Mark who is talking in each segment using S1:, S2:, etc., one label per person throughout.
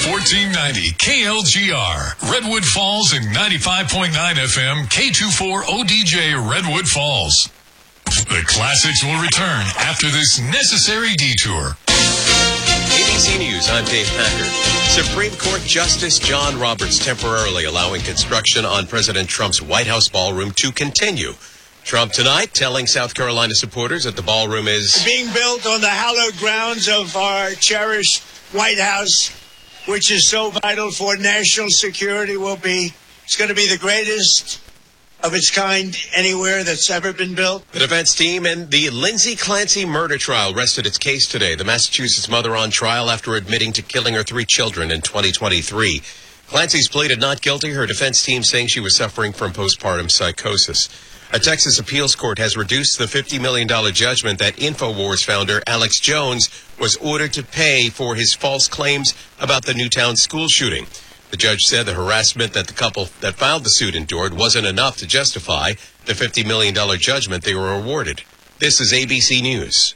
S1: 1490 KLGR, Redwood Falls, and 95.9 FM K24 ODJ Redwood Falls. The classics will return after this necessary detour.
S2: ABC News, I'm Dave Packer. Supreme Court Justice John Roberts temporarily allowing construction on President Trump's White House ballroom to continue. Trump tonight telling South Carolina supporters that the ballroom is
S3: being built on the hallowed grounds of our cherished White House, which is so vital for national security. It's going to be the greatest of its kind anywhere that's ever been built.
S2: The defense team in the Lindsay Clancy murder trial rested its case today. The Massachusetts mother on trial after admitting to killing her 3 children in 2023. Clancy's pleaded not guilty, her defense team saying she was suffering from postpartum psychosis. A Texas appeals court has reduced the $50 million judgment that InfoWars founder Alex Jones was ordered to pay for his false claims about the Newtown school shooting. The judge said the harassment that the couple that filed the suit endured wasn't enough to justify the $50 million judgment they were awarded. This is ABC News.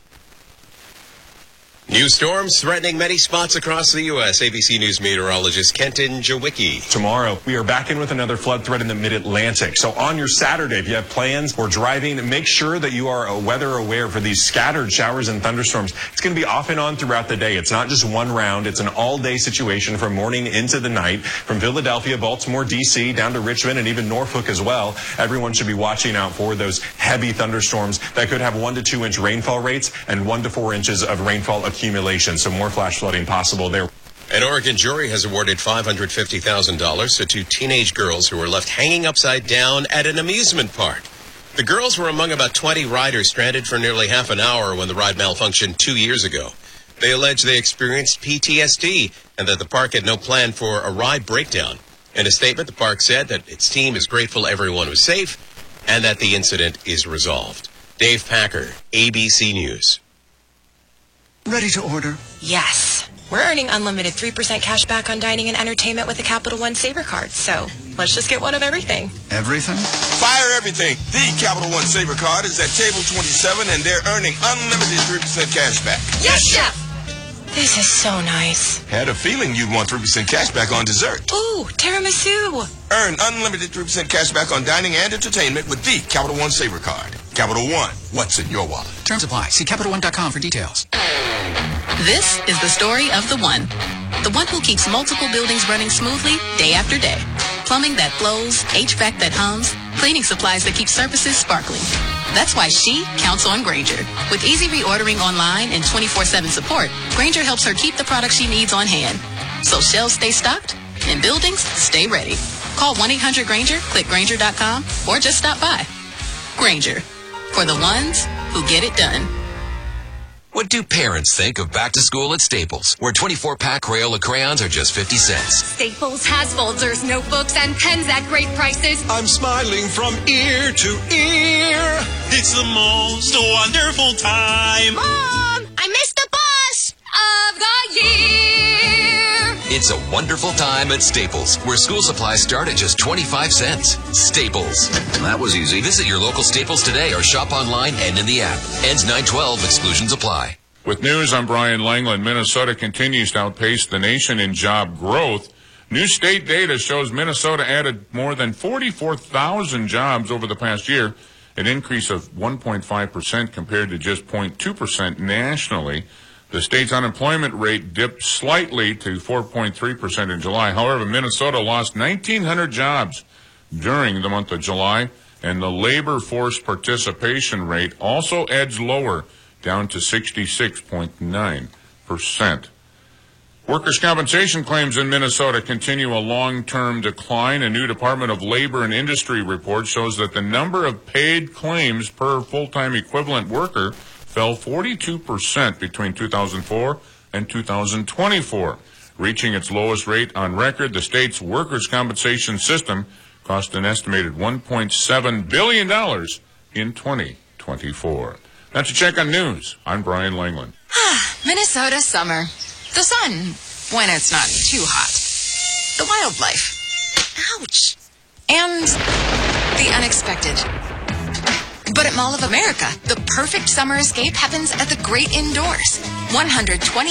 S2: New storms threatening many spots across the U.S. ABC News meteorologist Kenton Jawicki.
S4: Tomorrow, we are back in with another flood threat in the mid-Atlantic. So on your Saturday, if you have plans for driving, make sure that you are weather aware for these scattered showers and thunderstorms. It's going to be off and on throughout the day. It's not just one round. It's an all-day situation from morning into the night. From Philadelphia, Baltimore, D.C., down to Richmond, and even Norfolk as well. Everyone should be watching out for those heavy thunderstorms that could have 1 to 2 inch rainfall rates and 1 to 4 inches of rainfall accumulation, so more flash flooding possible there.
S2: An Oregon jury has awarded $550,000 to 2 teenage girls who were left hanging upside down at an amusement park. The girls were among about 20 riders stranded for nearly half an hour when the ride malfunctioned 2 years ago. They allege they experienced PTSD and that the park had no plan for a ride breakdown. In a statement, the park said that its team is grateful everyone was safe and that the incident is resolved. Dave Packer, ABC News.
S5: Ready to order?
S6: Yes. We're earning unlimited 3% cash back on dining and entertainment with a Capital One Saver card. So let's just get one of everything.
S5: Everything?
S7: Fire everything. The Capital One Saver card is at table 27 and they're earning unlimited 3% cash back.
S6: Yes, Chef! This is so nice.
S7: Had a feeling you'd want 3% cash back on dessert.
S6: Ooh, tiramisu.
S7: Earn unlimited 3% cash back on dining and entertainment with the Capital One Saver card. Capital One, what's in your wallet?
S5: Terms apply. See CapitalOne.com for details.
S8: This is the story of the one. The one who keeps multiple buildings running smoothly day after day. Plumbing that flows, HVAC that hums, cleaning supplies that keep surfaces sparkling. That's why she counts on Grainger. With easy reordering online and 24/7 support, Grainger helps her keep the products she needs on hand. So shelves stay stocked and buildings stay ready. Call 1-800-GRAINGER, click Grainger.com, or just stop by. Grainger, for the ones who get it done.
S9: What do parents think of back to school at Staples, where 24-pack Crayola crayons are just 50 cents?
S10: Staples has folders, notebooks, and pens at great prices.
S11: I'm smiling from ear to ear. It's the most wonderful time.
S10: Mom, I missed the bus of the year.
S9: It's a wonderful time at Staples, where school supplies start at just 25 cents. Staples. That was easy. Visit your local Staples today or shop online and in the app. Ends 9/12. Exclusions apply.
S12: With news, I'm Brian Langland. Minnesota continues to outpace the nation in job growth. New state data shows Minnesota added more than 44,000 jobs over the past year, an increase of 1.5% compared to just 0.2% nationally. The state's unemployment rate dipped slightly to 4.3% in July. However, Minnesota lost 1,900 jobs during the month of July, and the labor force participation rate also edged lower, down to 66.9%. Workers' compensation claims in Minnesota continue a long-term decline. A new Department of Labor and Industry report shows that the number of paid claims per full-time equivalent worker fell 42% between 2004 and 2024, reaching its lowest rate on record. The state's workers' compensation system cost an estimated $1.7 billion in 2024. That's a check on news. I'm Brian Langland.
S8: Minnesota summer. The sun, when it's not too hot. The wildlife. Ouch. And the unexpected. But at Mall of America, the perfect summer escape happens at the great indoors. 120